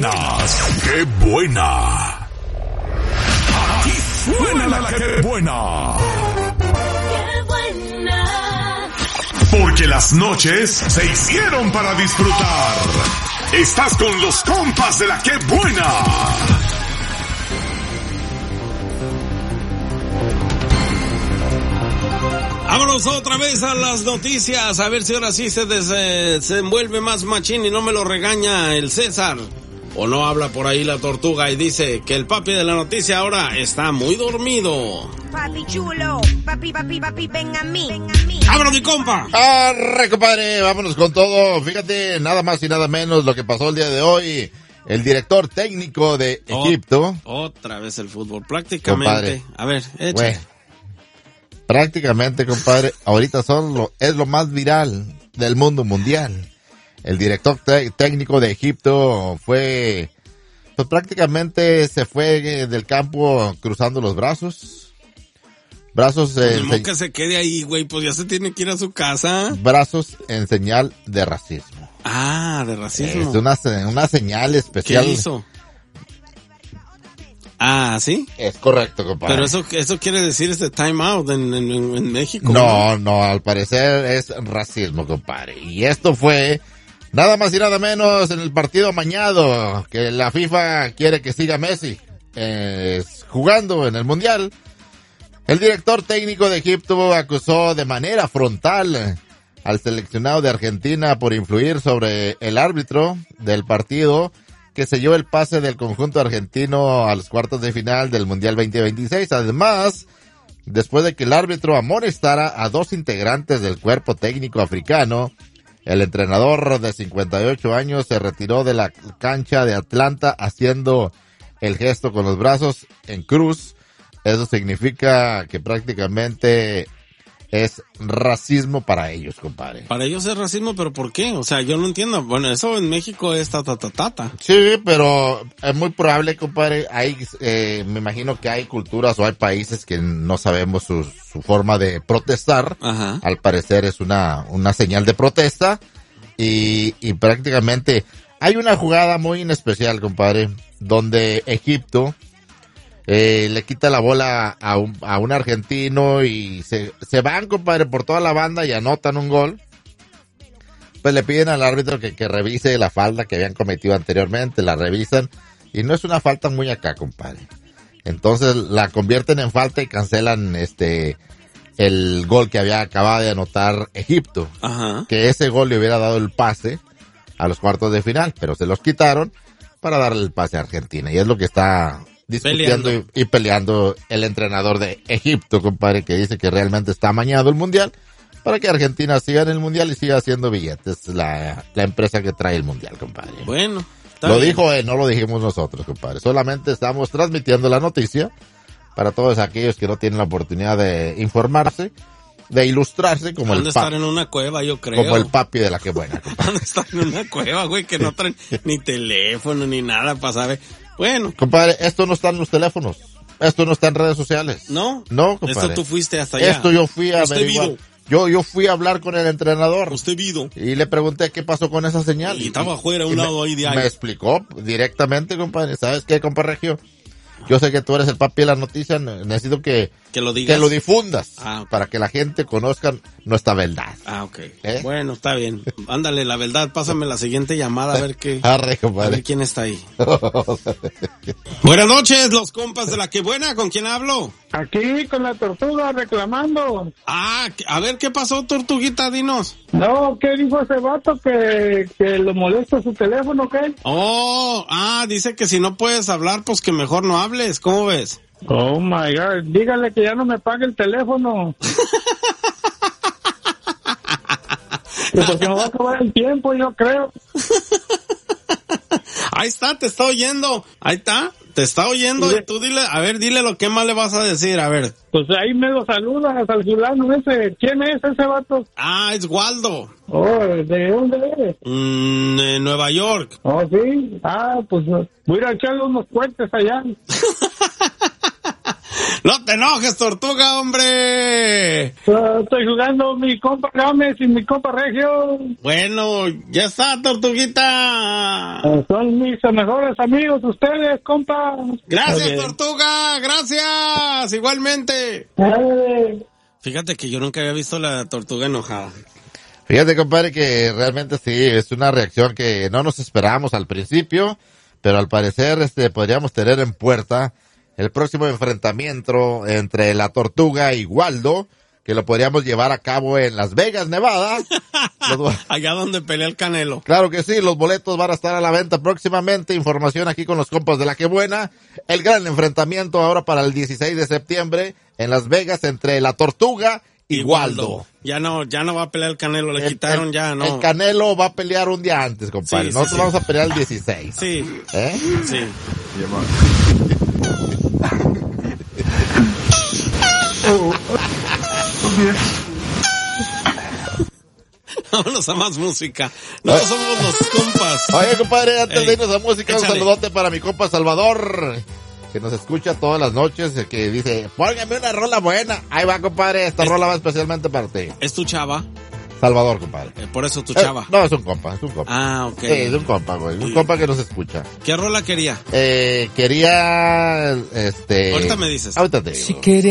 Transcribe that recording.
buenas. ¡Qué buena! Aquí suena la que buena. ¡Qué buena! Porque las noches se hicieron para disfrutar. Estás con los compas de la que buena. Vámonos otra vez a las noticias, a ver si ahora sí se envuelve más machín y no me lo regaña el César. O no habla por ahí la tortuga y dice que el papi de la noticia ahora está muy dormido. Papi chulo, papi, ven a mí. ¡Vámonos, mi compa! ¡Arre, compadre! Vámonos con todo. Fíjate, nada más y nada menos lo que pasó el día de hoy. El director técnico de Egipto. Otra vez el fútbol, prácticamente. Compadre. A ver, échale. Bueno, prácticamente, compadre, ahorita es lo más viral del mundo mundial. El director técnico de Egipto pues prácticamente se fue del campo cruzando los brazos. No que se quede ahí, güey, pues ya se tiene que ir a su casa. Brazos en señal de racismo. Ah, de racismo. Es una señal especial. ¿Qué hizo? Ah, ¿sí? Es correcto, compadre. Pero eso quiere decir time out en México. No, al parecer es racismo, compadre. Y esto fue nada más y nada menos en el partido amañado que la FIFA quiere que siga Messi jugando en el Mundial. El director técnico de Egipto acusó de manera frontal al seleccionado de Argentina por influir sobre el árbitro del partido que selló el pase del conjunto argentino a los cuartos de final del Mundial 2026. Además, después de que el árbitro amonestara a 2 integrantes del cuerpo técnico africano, el entrenador de 58 años se retiró de la cancha de Atlanta haciendo el gesto con los brazos en cruz. Eso significa que prácticamente es racismo para ellos, compadre. Para ellos es racismo, pero ¿por qué? O sea, yo no entiendo. Bueno, eso en México es ta. Sí, pero es muy probable, compadre. Me imagino que hay culturas o hay países que no sabemos su forma de protestar. Ajá. Al parecer es una señal de protesta y prácticamente hay una jugada muy especial, compadre, donde Egipto le quita la bola a un argentino y se van, compadre, por toda la banda y anotan un gol. Pues le piden al árbitro que revise la falta que habían cometido anteriormente, la revisan y no es una falta muy acá, compadre. Entonces la convierten en falta y cancelan el gol que había acabado de anotar Egipto. Ajá. Que ese gol le hubiera dado el pase a los cuartos de final, pero se los quitaron para darle el pase a Argentina y es lo que está discutiendo y peleando el entrenador de Egipto, compadre, que dice que realmente está amañado el Mundial para que Argentina siga en el Mundial y siga haciendo billetes, la empresa que trae el Mundial, compadre. Bueno, lo dijo él, no lo dijimos nosotros, compadre. Solamente estamos transmitiendo la noticia para todos aquellos que no tienen la oportunidad de informarse, de ilustrarse como el papi. estar en una cueva, yo creo. Como el papi de la que buena, compadre. Van a estar en una cueva, güey, que no traen ni teléfono ni nada para saber. Bueno. Compadre, esto no está en los teléfonos. Esto no está en redes sociales. ¿No? No, compadre. Esto tú fuiste hasta allá. Esto yo fui a averiguar. Yo fui a hablar con el entrenador. Usted vido. Y le pregunté qué pasó con esa señal. Y estaba afuera, a un lado ahí de ahí. Me explicó directamente, compadre. ¿Sabes qué, compa Regio? Yo sé que tú eres el papi de la noticia, necesito que lo digas. Que lo difundas. Ah, okay. Para que la gente conozca nuestra verdad. Ah, ok. Bueno, está bien. Ándale, la verdad, pásame la siguiente llamada a ver qué. Arre, compadre. A ver quién está ahí. Buenas noches, los compas de la que buena, ¿con quién hablo? Aquí con la tortuga reclamando. Ah, a ver qué pasó, tortuguita, dinos. No, ¿qué dijo ese vato que lo molesta su teléfono, qué? Dice que si no puedes hablar, pues que mejor no hables, ¿cómo ves? Oh my God, dígale que ya no me pague el teléfono. Porque me va a acabar el tiempo, yo creo. Ahí está, te está oyendo. Ahí está, te está oyendo. Y tú dile lo que más le vas a decir, a ver. Pues ahí me lo saludas al fulano ese. ¿Quién es ese vato? Ah, es Waldo. Oh, ¿de dónde eres? De Nueva York. Oh, sí. Ah, pues voy a ir a echarle unos puentes allá. No te enojes, Tortuga, hombre. Estoy jugando mi compa Gámez y mi compa Regio. Bueno, ya está, Tortuguita. Son mis mejores amigos ustedes, compa. Gracias, Tortuga, gracias. Igualmente. Fíjate que yo nunca había visto la tortuga enojada. Fíjate, compadre, que realmente sí, es una reacción que no nos esperábamos al principio, pero al parecer podríamos tener en puerta el próximo enfrentamiento entre la Tortuga y Waldo, que lo podríamos llevar a cabo en Las Vegas, Nevada. Allá donde pelea el Canelo. Claro que sí, los boletos van a estar a la venta próximamente. Información aquí con los compas de La Que Buena. El gran enfrentamiento ahora para el 16 de septiembre en Las Vegas entre la Tortuga y Waldo. Ya no va a pelear el Canelo, le quitaron ya, ¿no? El Canelo va a pelear un día antes, compadre. Sí, Nosotros vamos a pelear el 16. Sí. Sí. Vámonos a más música. No somos los compas. Oye, compadre, antes de irnos a música, échale. Un saludote para mi compa Salvador, que nos escucha todas las noches, que dice, póngame una rola buena. Ahí va, compadre, esta rola va especialmente para ti. ¿Es tu chava? Salvador, compadre. Por eso tu chava. No, es un compa. Ah, ok. Sí, es un compa, güey. Un compa que nos escucha. ¿Qué rola quería? Quería, Ahorita me dices. Ahorita te digo. Si quería